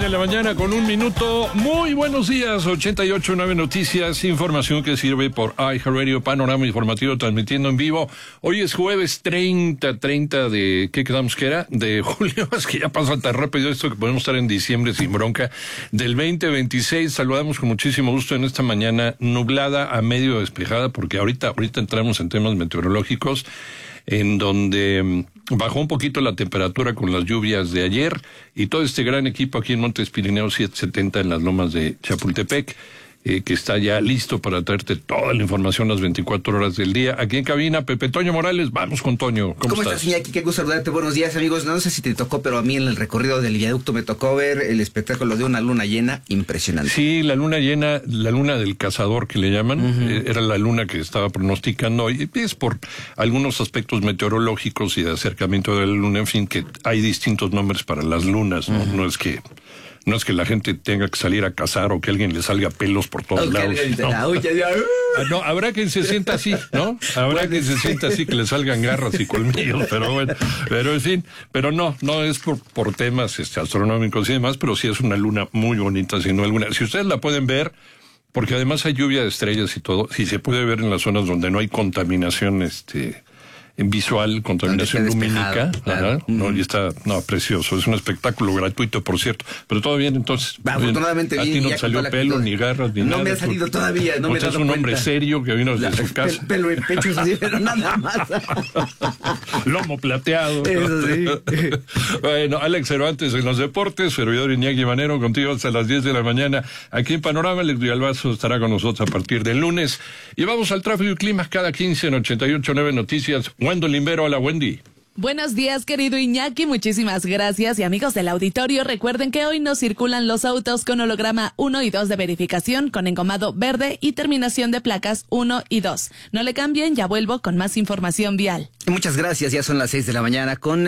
De la mañana con 1 minuto. Muy buenos días, 88.9 Noticias, información que sirve por iHeartRadio, panorama informativo transmitiendo en vivo. Hoy es jueves 30 de, ¿qué quedamos que era? De julio, es que ya pasa tan rápido esto que podemos estar en diciembre sin bronca, del 2026. Saludamos con muchísimo gusto en esta mañana nublada a medio despejada, porque ahorita entramos en temas meteorológicos, en donde bajó un poquito la temperatura con las lluvias de ayer, y todo este gran equipo aquí en Montes Pirineos 770 en las lomas de Chapultepec, que está ya listo para traerte toda la información las 24 horas del día. Aquí en cabina, Pepe Toño Morales. Vamos con Toño. ¿Cómo estás? Iñaki? Qué gusto saludarte. Buenos días, amigos. No sé si te tocó, pero a mí en el recorrido del viaducto me tocó ver el espectáculo de una luna llena impresionante. Sí, la luna llena, la luna del cazador que le llaman, era la luna que estaba pronosticando hoy. Es por algunos aspectos meteorológicos y de acercamiento de la luna, en fin, que hay distintos nombres para las lunas, ¿no? No es que la gente tenga que salir a cazar o que alguien le salga pelos por todos lados. No, habrá quien se sienta así, ¿no? Habrá quien se sienta así, que le salgan garras y colmillos, pero bueno, pero en fin, pero no es por temas astronómicos y demás, pero sí es una luna muy bonita, sin duda alguna. Si ustedes la pueden ver, porque además hay lluvia de estrellas y todo, si se puede ver en las zonas donde no hay contaminación, visual, contaminación lumínica, claro. No, y está, precioso, es un espectáculo gratuito, por cierto, pero todo bien, entonces. Afortunadamente bien. A ti no te salió pelo, ni garras, ni nada. No me ha salido todavía, no me he dado cuenta. Es un hombre serio que vino desde su casa. Pelo en pecho, así, pero nada más. Lomo plateado. Eso sí. Bueno, Alex Cervantes en los deportes, servidor Iñaki Manero, contigo hasta las 10 de la mañana. Aquí en Panorama, Alex Villalbazo estará con nosotros a partir del lunes. Y vamos al tráfico y clima cada 15 en 88.9 Noticias. Wendell Limbero, hola Wendy. Buenos días, querido Iñaki, muchísimas gracias. Y amigos del auditorio, recuerden que hoy no circulan los autos con holograma 1 y 2 de verificación, con engomado verde y terminación de placas 1 y 2. No le cambien, ya vuelvo con más información vial. Muchas gracias, ya son las 6 de la mañana con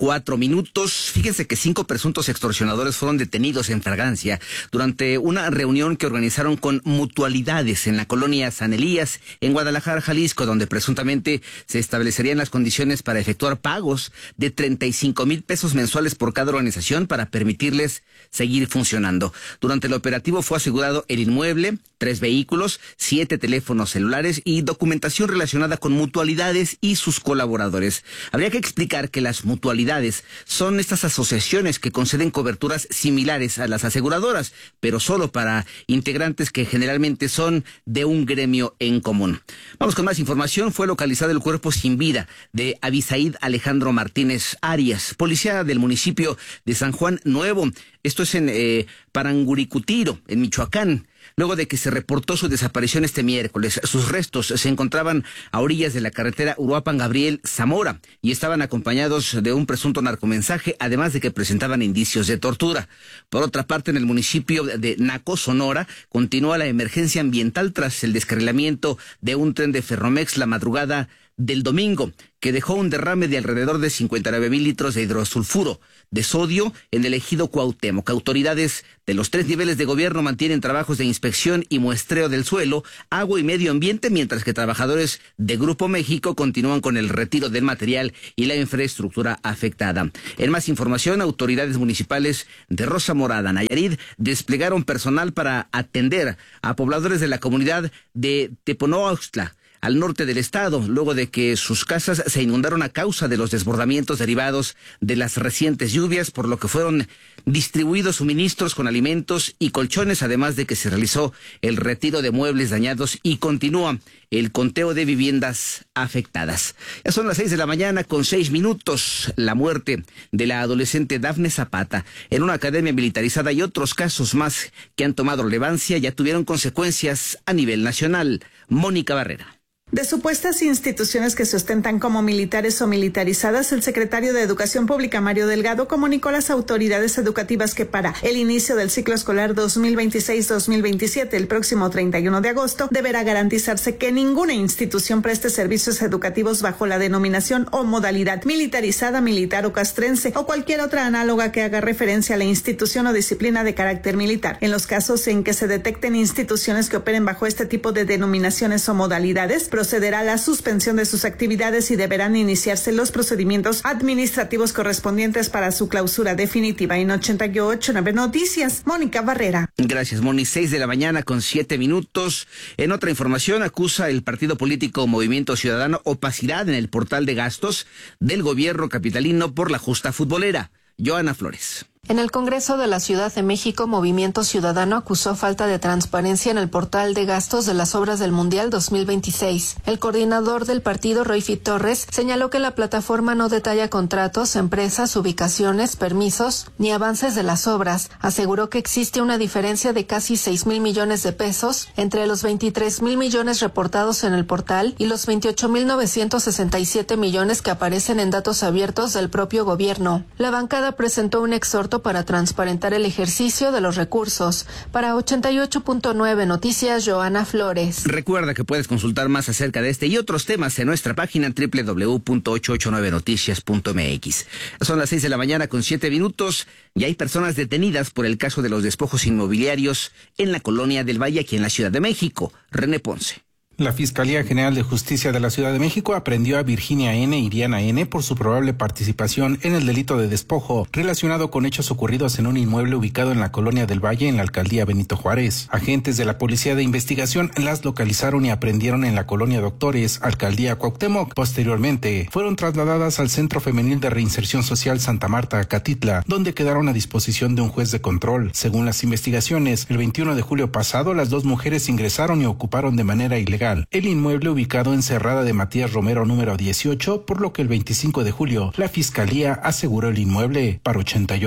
4 minutos. Fíjense que 5 presuntos extorsionadores fueron detenidos en flagrancia durante una reunión que organizaron con Mutualidades en la colonia San Elías, en Guadalajara, Jalisco, donde presuntamente se establecerían las condiciones para efectuar pagos de 35,000 pesos mensuales por cada organización para permitirles seguir funcionando. Durante el operativo fue asegurado el inmueble, 3 vehículos, 7 teléfonos celulares y documentación relacionada con Mutualidades y sus colaboradores. Habría que explicar que las mutualidades son estas asociaciones que conceden coberturas similares a las aseguradoras, pero solo para integrantes que generalmente son de un gremio en común. Vamos con más información. Fue localizado el cuerpo sin vida de Abisaid Alejandro Martínez Arias, policía del municipio de San Juan Nuevo. Esto es en Paranguricutiro, en Michoacán. Luego de que se reportó su desaparición este miércoles, sus restos se encontraban a orillas de la carretera Uruapan-Gabriel Zamora y estaban acompañados de un presunto narcomensaje, además de que presentaban indicios de tortura. Por otra parte, en el municipio de Naco, Sonora, continúa la emergencia ambiental tras el descarrilamiento de un tren de Ferromex la madrugada del domingo, que dejó un derrame de alrededor de 59,000 litros de hidrosulfuro de sodio en el ejido Cuauhtémoc. Autoridades de los 3 niveles de gobierno mantienen trabajos de inspección y muestreo del suelo, agua y medio ambiente, mientras que trabajadores de Grupo México continúan con el retiro del material y la infraestructura afectada. En más información, autoridades municipales de Rosa Morada, Nayarit, desplegaron personal para atender a pobladores de la comunidad de Teponoaxtla, al norte del estado, luego de que sus casas se inundaron a causa de los desbordamientos derivados de las recientes lluvias, por lo que fueron distribuidos suministros con alimentos y colchones, además de que se realizó el retiro de muebles dañados y continúa el conteo de viviendas afectadas. Ya son las 6 de la mañana con 6 minutos. La muerte de la adolescente Dafne Zapata en una academia militarizada y otros casos más que han tomado relevancia ya tuvieron consecuencias a nivel nacional. Mónica Barrera. De supuestas instituciones que se ostentan como militares o militarizadas, el secretario de Educación Pública, Mario Delgado, comunicó a las autoridades educativas que para el inicio del ciclo escolar 2026-2027, el próximo 31 de agosto, deberá garantizarse que ninguna institución preste servicios educativos bajo la denominación o modalidad militarizada, militar o castrense, o cualquier otra análoga que haga referencia a la institución o disciplina de carácter militar. En los casos en que se detecten instituciones que operen bajo este tipo de denominaciones o modalidades, procederá a la suspensión de sus actividades y deberán iniciarse los procedimientos administrativos correspondientes para su clausura definitiva. En 88.9 Noticias, Mónica Barrera. Gracias, Moni. 6:07 a.m. En otra información, acusa el partido político Movimiento Ciudadano opacidad en el portal de gastos del gobierno capitalino por la justa futbolera. Joana Flores. En el Congreso de la Ciudad de México, Movimiento Ciudadano acusó falta de transparencia en el portal de gastos de las obras del Mundial 2026. El coordinador del partido, Royfi Torres, señaló que la plataforma no detalla contratos, empresas, ubicaciones, permisos ni avances de las obras. Aseguró que existe una diferencia de casi 6,000 millones de pesos entre los 23,000 millones reportados en el portal y los 28,967 millones que aparecen en datos abiertos del propio gobierno. La bancada presentó un exhorto para transparentar el ejercicio de los recursos. Para 88.9 Noticias, Joana Flores. Recuerda que puedes consultar más acerca de este y otros temas en nuestra página www.889noticias.mx. Son las 6:07 a.m. y hay personas detenidas por el caso de los despojos inmobiliarios en la Colonia del Valle, aquí en la Ciudad de México. René Ponce. La Fiscalía General de Justicia de la Ciudad de México aprehendió a Virginia N. y Diana N. por su probable participación en el delito de despojo relacionado con hechos ocurridos en un inmueble ubicado en la Colonia del Valle, en la alcaldía Benito Juárez. Agentes de la Policía de Investigación las localizaron y aprehendieron en la Colonia Doctores, alcaldía Cuauhtémoc. Posteriormente, fueron trasladadas al Centro Femenil de Reinserción Social Santa Marta, Catitla, donde quedaron a disposición de un juez de control. Según las investigaciones, el 21 de julio pasado, las dos mujeres ingresaron y ocuparon de manera ilegal el inmueble ubicado en Cerrada de Matías Romero número 18, por lo que el 25 de julio la Fiscalía aseguró el inmueble. Para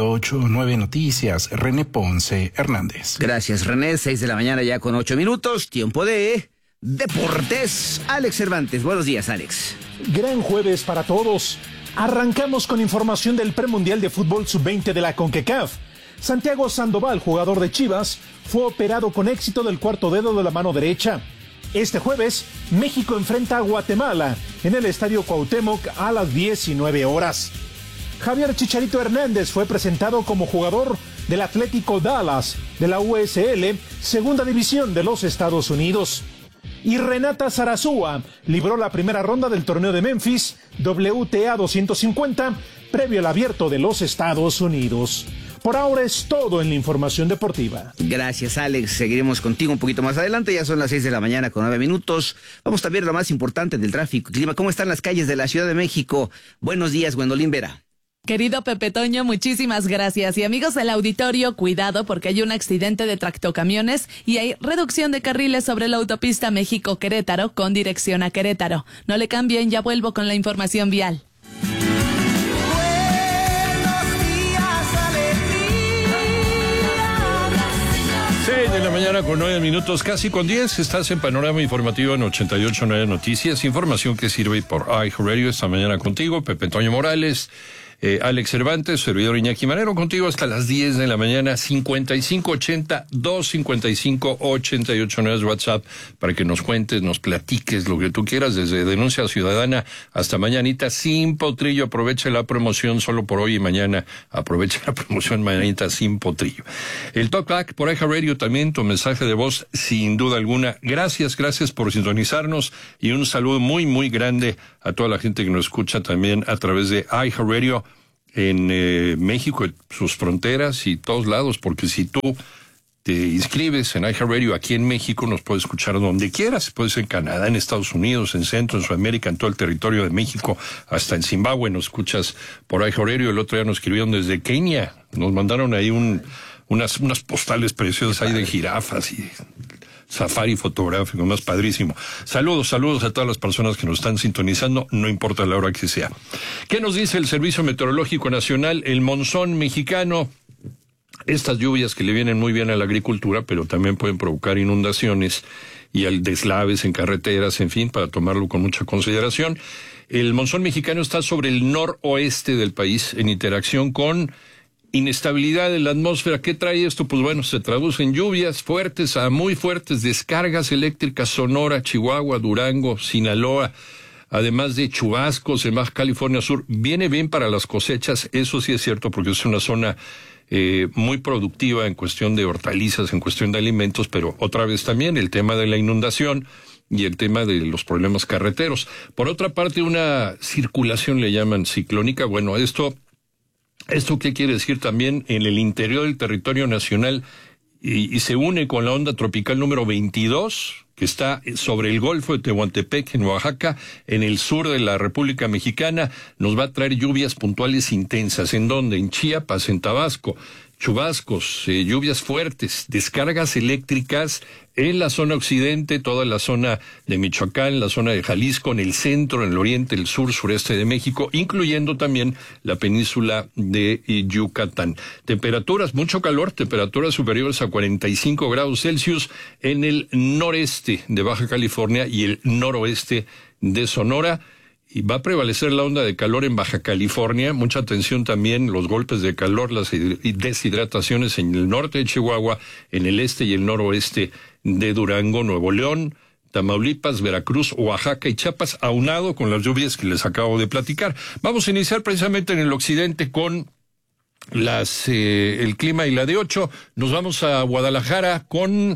88.9 Noticias, René Ponce Hernández. Gracias, René. 6:08 ya con 8 minutos. Tiempo de deportes. Alex Cervantes. Buenos días, Alex. Gran jueves para todos. Arrancamos con información del premundial de fútbol sub-20 de la CONCACAF. Santiago Sandoval, jugador de Chivas, fue operado con éxito del cuarto dedo de la mano derecha. Este jueves, México enfrenta a Guatemala en el Estadio Cuauhtémoc a las 19 horas. Javier Chicharito Hernández fue presentado como jugador del Atlético Dallas de la USL, segunda división de los Estados Unidos. Y Renata Zarazúa libró la primera ronda del torneo de Memphis, WTA 250, previo al Abierto de los Estados Unidos. Por ahora es todo en la información deportiva. Gracias, Alex. Seguiremos contigo un poquito más adelante. Ya son las 6:09 a.m. Vamos a ver lo más importante del tráfico y clima. ¿Cómo están las calles de la Ciudad de México? Buenos días, Gwendolyn Vera. Querido Pepe Toño, muchísimas gracias. Y amigos del auditorio, cuidado porque hay un accidente de tractocamiones y hay reducción de carriles sobre la autopista México-Querétaro con dirección a Querétaro. No le cambien, ya vuelvo con la información vial. 6:09 con 9 minutos, casi con 10. Estás en Panorama Informativo en 88.9 Noticias. Información que sirve por iHeartRadio. Esta mañana contigo, Pepe Toño Morales, Alex Cervantes, servidor Iñaki Manero, contigo hasta las 10 de la mañana. 5580-255-889 es WhatsApp para que nos cuentes, nos platiques lo que tú quieras, desde denuncia ciudadana hasta mañanita sin potrillo. Aprovecha la promoción solo por hoy y mañana. Aprovecha la promoción mañanita sin potrillo. El Talkback por iHeartRadio también, tu mensaje de voz sin duda alguna. Gracias por sintonizarnos y un saludo muy, muy grande a toda la gente que nos escucha también a través de iHeartRadio en México, sus fronteras y todos lados, porque si tú te inscribes en iHeartRadio aquí en México, nos puedes escuchar donde quieras. Puedes en Canadá, en Estados Unidos, en Centro, en Sudamérica, en todo el territorio de México, hasta en Zimbabue nos escuchas por iHeartRadio. El otro día nos escribieron desde Kenia, nos mandaron ahí unas postales preciosas ahí de jirafas y safari fotográfico, más padrísimo. Saludos a todas las personas que nos están sintonizando, no importa la hora que sea. ¿Qué nos dice el Servicio Meteorológico Nacional? El monzón mexicano, estas lluvias que le vienen muy bien a la agricultura, pero también pueden provocar inundaciones y al deslaves en carreteras, en fin, para tomarlo con mucha consideración. El monzón mexicano está sobre el noroeste del país, en interacción con inestabilidad en la atmósfera. ¿Qué trae esto? Pues bueno, se traduce en lluvias fuertes a muy fuertes, descargas eléctricas Sonora, Chihuahua, Durango, Sinaloa, además de chubascos en Baja California Sur. Viene bien para las cosechas, eso sí es cierto, porque es una zona muy productiva en cuestión de hortalizas, en cuestión de alimentos, pero otra vez también el tema de la inundación y el tema de los problemas carreteros. Por otra parte, una circulación le llaman ciclónica. Bueno, ¿esto qué quiere decir? También en el interior del territorio nacional y se une con la onda tropical número 22, que está sobre el Golfo de Tehuantepec, en Oaxaca, en el sur de la República Mexicana. Nos va a traer lluvias puntuales intensas. ¿En dónde? En Chiapas, en Tabasco. Chubascos, lluvias fuertes, descargas eléctricas en la zona occidente, toda la zona de Michoacán, la zona de Jalisco, en el centro, en el oriente, el sur, sureste de México, incluyendo también la península de Yucatán. Temperaturas, mucho calor, temperaturas superiores a 45 grados Celsius en el noreste de Baja California y el noroeste de Sonora. Y va a prevalecer la onda de calor en Baja California. Mucha atención también, los golpes de calor, las deshidrataciones en el norte de Chihuahua, en el este y el noroeste de Durango, Nuevo León, Tamaulipas, Veracruz, Oaxaca y Chiapas, aunado con las lluvias que les acabo de platicar. Vamos a iniciar precisamente en el occidente con el clima y la de 8. Nos vamos a Guadalajara con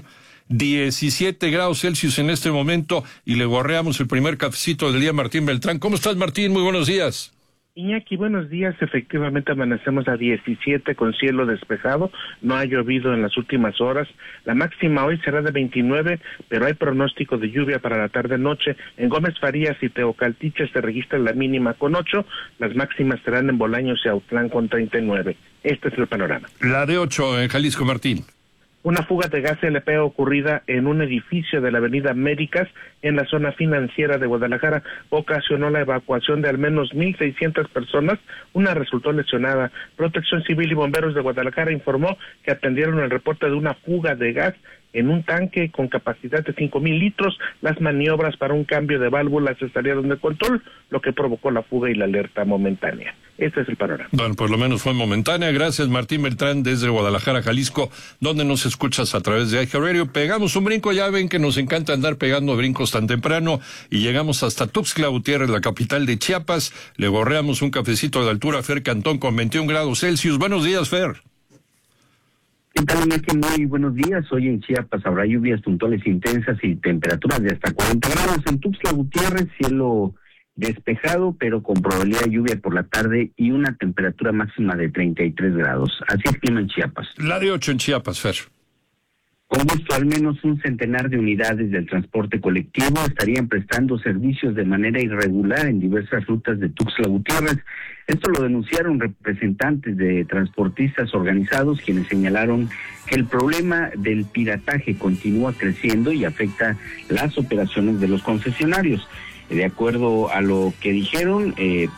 17 grados Celsius en este momento y le gorreamos el primer cafecito del día. Martín Beltrán. ¿Cómo estás, Martín? Muy buenos días. Iñaki, buenos días. Efectivamente amanecemos a 17 con cielo despejado, no ha llovido en las últimas horas. La máxima hoy será de 29, pero hay pronóstico de lluvia para la tarde-noche. En Gómez Farías y Teocaltiche se registra la mínima con 8, las máximas serán en Bolaños y Autlán con 39. Este es el panorama. La de 8 en Jalisco, Martín. Una fuga de gas LP ocurrida en un edificio de la avenida Américas en la zona financiera de Guadalajara ocasionó la evacuación de al menos 1,600 personas. Una resultó lesionada. Protección Civil y Bomberos de Guadalajara informó que atendieron el reporte de una fuga de gas en un tanque con capacidad de 5,000 litros. Las maniobras para un cambio de válvulas estarían de control, lo que provocó la fuga y la alerta momentánea. Este es el panorama. Bueno, por lo menos fue momentánea. Gracias, Martín Beltrán, desde Guadalajara, Jalisco, donde nos escuchas a través de iHeartRadio. Pegamos un brinco, ya ven que nos encanta andar pegando brincos tan temprano, y llegamos hasta Tuxtla Gutiérrez, la capital de Chiapas. Le gorreamos un cafecito de altura a Fer Cantón con 21 grados Celsius. Buenos días, Fer. ¿Qué tal, Iñaki? Muy buenos días. Hoy en Chiapas habrá lluvias puntuales intensas y temperaturas de hasta 40 grados. En Tuxtla Gutiérrez, cielo despejado, pero con probabilidad de lluvia por la tarde y una temperatura máxima de 33 grados. Así es clima en Chiapas. La de 8 en Chiapas, Fer. Con esto, al menos un centenar de unidades del transporte colectivo estarían prestando servicios de manera irregular en diversas rutas de Tuxtla Gutiérrez. Esto lo denunciaron representantes de transportistas organizados, quienes señalaron que el problema del pirataje continúa creciendo y afecta las operaciones de los concesionarios. De acuerdo a lo que dijeron,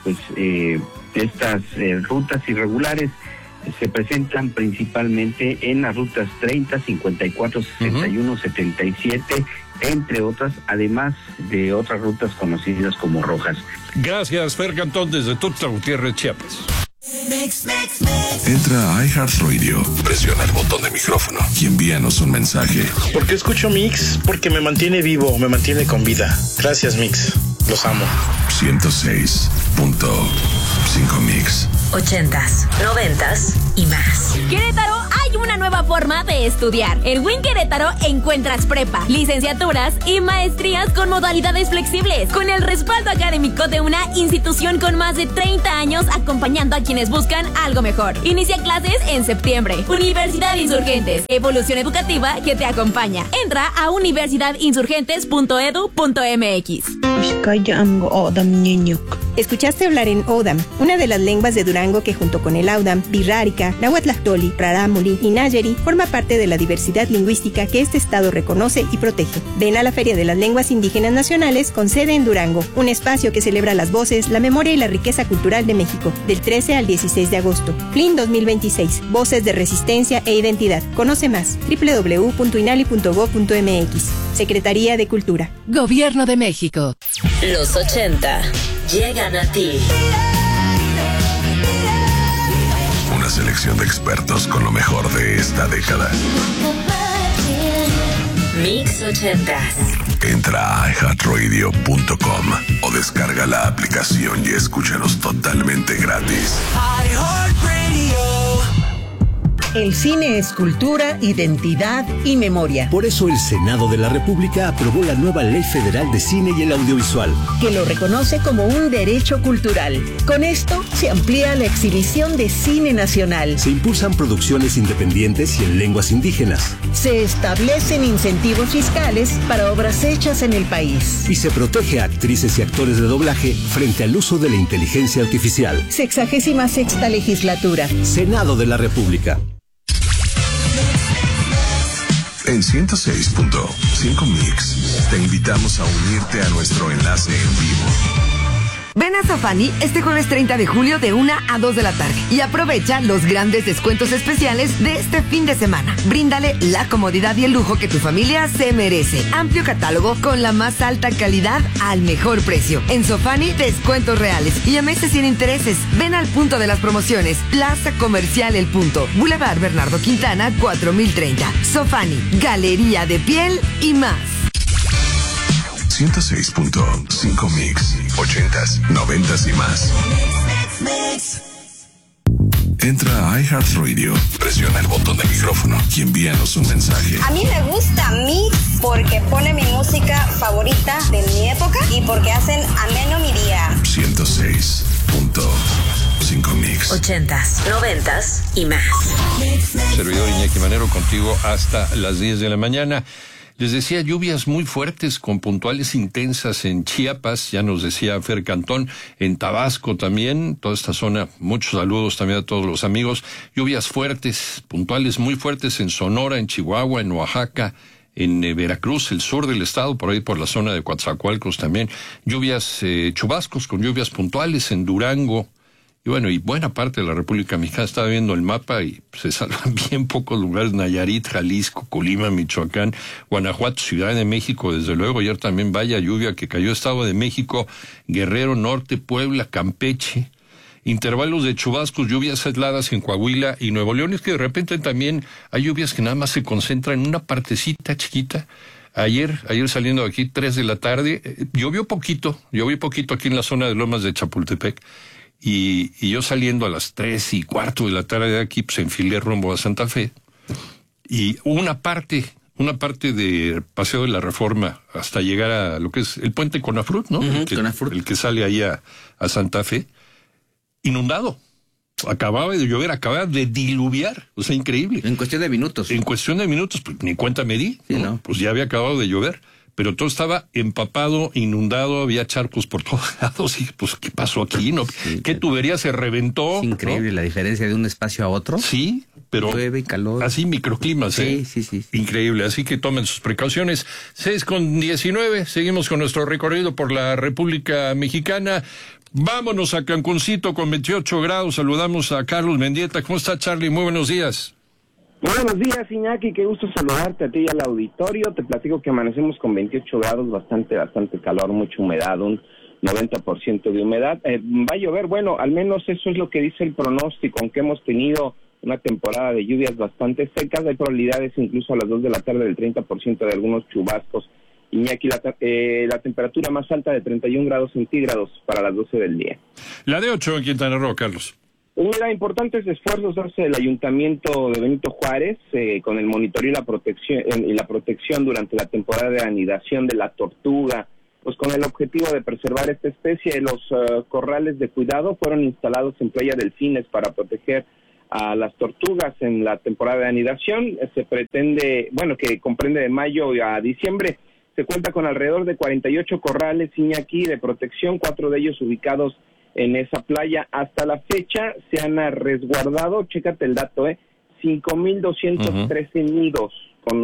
estas rutas irregulares se presentan principalmente en las rutas 30, 54, 61, 77, entre otras, además de otras rutas conocidas como rojas. Gracias, Fer Cantón, desde Tuxtla Gutiérrez, Chiapas. Entra a iHeartRadio, presiona el botón de micrófono y envíanos un mensaje. ¿Por qué escucho Mix? Porque me mantiene vivo, me mantiene con vida. Gracias, Mix. Los amo. 106.5 Mix. 80s, 90s y más. Querétaro, hay una nueva forma de estudiar. En WIN Querétaro encuentras prepa, licenciaturas y maestrías con modalidades flexibles, con el respaldo académico de una institución con más de 30 años acompañando a quienes buscan algo mejor. Inicia clases en septiembre. Universidad Insurgentes, evolución educativa que te acompaña. Entra a universidadinsurgentes.edu.mx. Escuchaste hablar en Odam, una de las lenguas de Durango que junto con el Audam, Birrárica, Nahuatlactoli, Rarámuri y Nayeri forma parte de la diversidad lingüística que este estado reconoce y protege. Ven a la Feria de las Lenguas Indígenas Nacionales con sede en Durango, un espacio que celebra las voces, la memoria y la riqueza cultural de México, del 13 al 16 de agosto. FLIN 2026, Voces de Resistencia e Identidad. Conoce más, www.inali.gov.mx. Secretaría de Cultura. Gobierno de México. Los 80 llegan a ti. Una selección de expertos con lo mejor de esta década. Mix 80s. Entra a iHeartRadio.com o descarga la aplicación y escúchanos totalmente gratis. El cine es cultura, identidad y memoria. Por eso el Senado de la República aprobó la nueva Ley Federal de Cine y el Audiovisual, que lo reconoce como un derecho cultural. Con esto se amplía la exhibición de cine nacional. Se impulsan producciones independientes y en lenguas indígenas. Se establecen incentivos fiscales para obras hechas en el país. Y se protege a actrices y actores de doblaje frente al uso de la inteligencia artificial. 66ª legislatura. Senado de la República. En 106.5 Mix, te invitamos a unirte a nuestro enlace en vivo. Ven a Sofani este jueves 30 de julio de 1 a 2 de la tarde y aprovecha los grandes descuentos especiales de este fin de semana. Bríndale la comodidad y el lujo que tu familia se merece. Amplio catálogo con la más alta calidad al mejor precio. En Sofani, descuentos reales y a meses sin intereses. Ven al punto de las promociones. Plaza Comercial El Punto. Boulevard Bernardo Quintana, 4030. Sofani, galería de piel y más. 106.5 Mix, 80s, 90s y más. Entra a iHeartRadio, presiona el botón de micrófono y envíanos un mensaje. A mí me gusta Mix porque pone mi música favorita de mi época y porque hacen ameno mi día. 106.5 Mix, 80s, 90s y más. Servidor Iñaki Manero contigo hasta las 10 de la mañana. Les decía, lluvias muy fuertes con puntuales intensas en Chiapas, ya nos decía Fer Cantón, en Tabasco también, toda esta zona, muchos saludos también a todos los amigos. Lluvias fuertes, puntuales muy fuertes en Sonora, en Chihuahua, en Oaxaca, en Veracruz, el sur del estado, por ahí por la zona de Coatzacoalcos también. Lluvias, chubascos con lluvias puntuales en Durango. Y bueno, y buena parte de la República Mexicana. Estaba viendo el mapa y se salvan bien pocos lugares: Nayarit, Jalisco, Colima, Michoacán, Guanajuato, Ciudad de México, desde luego. Ayer también vaya lluvia que cayó Estado de México, Guerrero, Norte, Puebla, Campeche. Intervalos de chubascos, lluvias aisladas en Coahuila y Nuevo León. Es que de repente también hay lluvias que nada más se concentran en una partecita chiquita. Ayer saliendo de aquí, 3 de la tarde, llovió poquito aquí en la zona de Lomas de Chapultepec. Y yo saliendo a las 3:15 de la tarde de aquí, pues enfilé rumbo a Santa Fe. Y una parte de Paseo de la Reforma hasta llegar a lo que es el puente Conafrut, ¿no? El que sale ahí a Santa Fe, inundado. Acababa de llover, acababa de diluviar, o sea, increíble. En cuestión de minutos, pues ni cuenta me di, sí, ¿no? Pues ya había acabado de llover. Pero todo estaba empapado, inundado, había charcos por todos lados. Y pues, ¿qué pasó aquí? ¿No? Sí, ¿qué tubería se reventó? Es increíble, ¿no? La diferencia de un espacio a otro. Sí, pero llueve y calor. Así microclimas, sí. Increíble, así que tomen sus precauciones. 6:19, seguimos con nuestro recorrido por la República Mexicana. Vámonos a Cancuncito con 28 grados. Saludamos a Carlos Mendieta. ¿Cómo está, Charlie? Muy buenos días. Buenos días, Iñaki, qué gusto saludarte a ti y al auditorio. Te platico que amanecemos con 28 grados, bastante calor, mucha humedad, un 90% de humedad. Va a llover, bueno, al menos eso es lo que dice el pronóstico, aunque hemos tenido una temporada de lluvias bastante secas, hay probabilidades incluso a las 2 de la tarde del 30% de algunos chubascos. Iñaki, la temperatura más alta de 31 grados centígrados para las 12 del día. La de 8 en Quintana Roo, Carlos. Mira, importantes esfuerzos hace el Ayuntamiento de Benito Juárez con el monitoreo y la protección durante la temporada de anidación de la tortuga, pues con el objetivo de preservar esta especie. Los corrales de cuidado fueron instalados en Playa Delfines para proteger a las tortugas en la temporada de anidación. Se pretende, que comprende de mayo a diciembre. Se cuenta con alrededor de 48 corrales, Iñaki, de protección, 4 de ellos ubicados en esa playa. Hasta la fecha se han resguardado, chécate el dato, 5,213 nidos con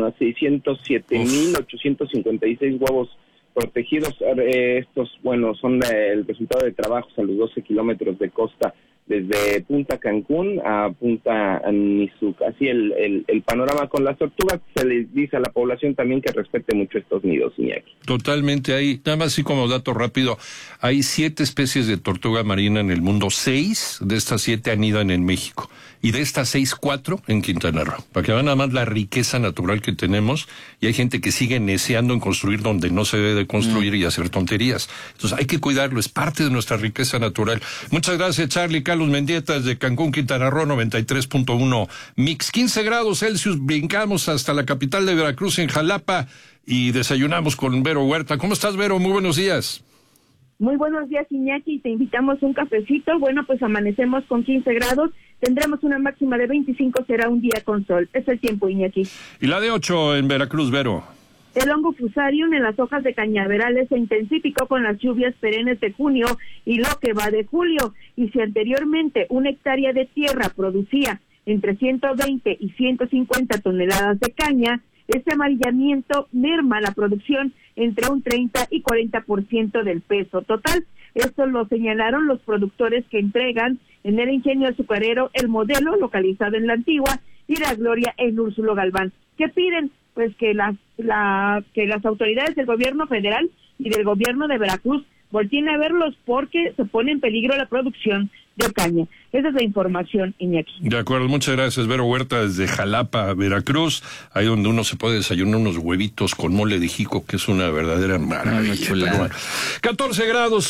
607,856 huevos protegidos. Estos, son el resultado de trabajos a los 12 kilómetros de costa desde Punta Cancún a Punta Nizuc. Así el panorama con las tortugas. Se les dice a la población también que respete mucho estos nidos, Iñaki. Totalmente. Nada más así como dato rápido, hay 7 especies de tortuga marina en el mundo. 6 de estas 7 anidan en México. Y de estas 6, 4 en Quintana Roo. Para que vean nada más la riqueza natural que tenemos. Y hay gente que sigue neceando en construir donde no se debe de construir y hacer tonterías. Entonces hay que cuidarlo, es parte de nuestra riqueza natural. Muchas gracias, Charlie. Carlos Mendieta desde Cancún, Quintana Roo, 93.1 Mix. 15 grados Celsius, brincamos hasta la capital de Veracruz, en Jalapa, y desayunamos con Vero Huerta. ¿Cómo estás, Vero? Muy buenos días. Muy buenos días, Iñaki. Te invitamos un cafecito. Bueno, pues amanecemos con 15 grados. Tendremos una máxima de 25. Será un día con sol. Es el tiempo, Iñaki. ¿Y la de 8 en Veracruz, Vero? El hongo fusarium en las hojas de cañaverales se intensificó con las lluvias perennes de junio y lo que va de julio. Y si anteriormente una hectárea de tierra producía entre 120 y 150 toneladas de caña, este amarillamiento merma la producción entre un 30 y 40% del peso total. Esto lo señalaron los productores que entregan en el ingenio azucarero El Modelo, localizado en La Antigua, y La Gloria en Úrsulo Galván. ¿Qué piden? Pues que las autoridades del gobierno federal y del gobierno de Veracruz volteen a verlos porque se pone en peligro la producción de caña. Esa es la información, Iñaki. De acuerdo, muchas gracias, Vero Huerta, desde Jalapa, Veracruz, ahí donde uno se puede desayunar unos huevitos con mole de jico, que es una verdadera maravilla. Bueno, 14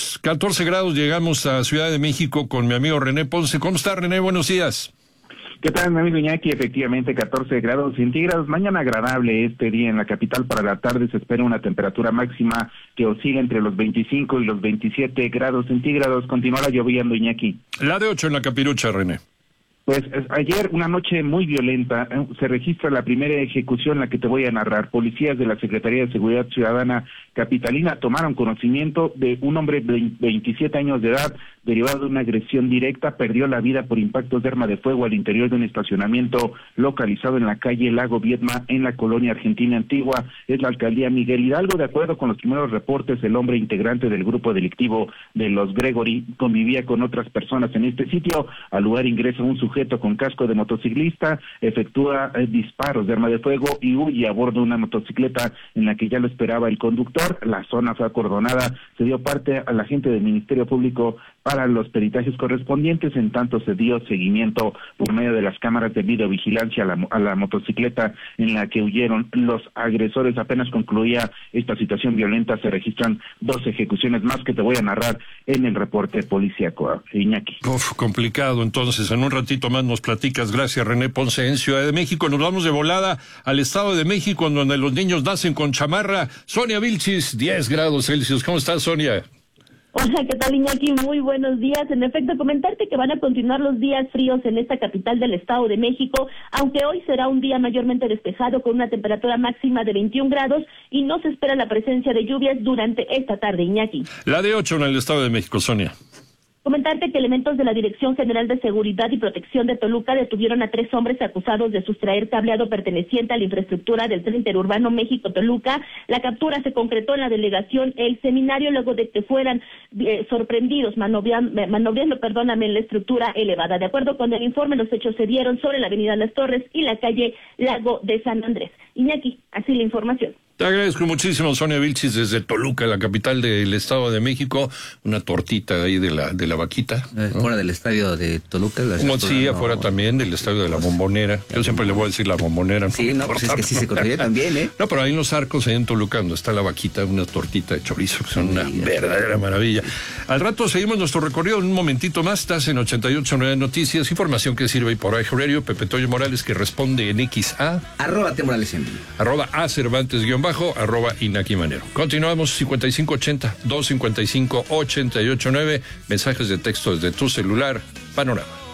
grados, llegamos a Ciudad de México con mi amigo René Ponce. ¿Cómo está, René? Buenos días. ¿Qué tal, mi amigo Iñaki? Efectivamente, 14 grados centígrados. Mañana agradable este día en la capital. Para la tarde se espera una temperatura máxima que oscila entre los 25 y los 27 grados centígrados. Continuará lloviendo, Iñaki. La de 8 en la Capirucha, René. Pues ayer, una noche muy violenta, se registra la primera ejecución, la que te voy a narrar. Policías de la Secretaría de Seguridad Ciudadana capitalina tomaron conocimiento de un hombre de 27 años de edad, derivado de una agresión directa, perdió la vida por impactos de arma de fuego al interior de un estacionamiento localizado en la calle Lago Viedma, en la colonia argentina Antigua, es la alcaldía Miguel Hidalgo. De acuerdo con los primeros reportes, el hombre integrante del grupo delictivo de los Gregory convivía con otras personas en este sitio. Al lugar ingresa un sujeto con casco de motociclista, efectúa disparos de arma de fuego y huye a bordo de una motocicleta en la que ya lo esperaba el conductor. La zona fue acordonada, se dio parte a la gente del Ministerio Público para los peritajes correspondientes, en tanto se dio seguimiento por medio de las cámaras de videovigilancia a la motocicleta en la que huyeron los agresores. Apenas concluía esta situación violenta, se registran 2 ejecuciones más que te voy a narrar en el reporte policíaco, Iñaki. Complicado, entonces, en un ratito más nos platicas. Gracias, René Ponce. En Ciudad de México nos vamos de volada al Estado de México, en donde los niños nacen con chamarra. Sonia Vilchis, 10 grados Celsius. ¿Cómo estás, Sonia? Hola, ¿qué tal, Iñaki? Muy buenos días. En efecto, comentarte que van a continuar los días fríos en esta capital del Estado de México, aunque hoy será un día mayormente despejado con una temperatura máxima de 21 grados y no se espera la presencia de lluvias durante esta tarde, Iñaki. La de 8 en el Estado de México, Sonia. Comentarte que elementos de la Dirección General de Seguridad y Protección de Toluca detuvieron a 3 hombres acusados de sustraer cableado perteneciente a la infraestructura del tren interurbano México-Toluca. La captura se concretó en la delegación El Seminario luego de que fueran sorprendidos manobrando en la estructura elevada. De acuerdo con el informe, los hechos se dieron sobre la avenida Las Torres y la calle Lago de San Andrés. Iñaki, así la información. Te agradezco muchísimo, Sonia Vilchis, desde Toluca, la capital del Estado de México. Una tortita ahí de la vaquita, ¿no? Fuera del estadio de Toluca. Como sí, afuera también del estadio de la Bombonera. Yo siempre le voy a decir la Bombonera. Sí, no, pues es que sí se construye también, ¿eh? No, pero ahí en los arcos, ahí en Toluca, donde está la vaquita, una tortita de chorizo, que son una verdadera maravilla. Al rato seguimos nuestro recorrido en un momentito más. Estás en 88.9 Noticias, información que sirve por iHeart Radio. Pepe Toyo Morales, que responde en XA. @T Morales en vivo. @A Cervantes _ @Inaki Manero. Continuamos, 5580-255-889, mensajes de texto desde tu celular, Panorama.